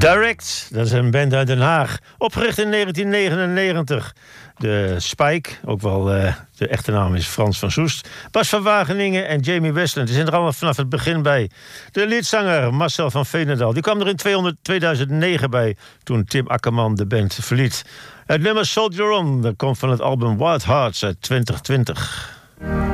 Direct, dat is een band uit Den Haag. Opgericht in 1999. De Spike, ook wel de echte naam is Frans van Soest. Bas van Wageningen en Jamie Westland. Die zijn er allemaal vanaf het begin bij. De liedzanger Marcel van Veenendaal. Die kwam er in 2009 bij toen Tim Akkerman de band verliet. Het nummer Soldier On, dat komt van het album Wild Hearts uit 2020.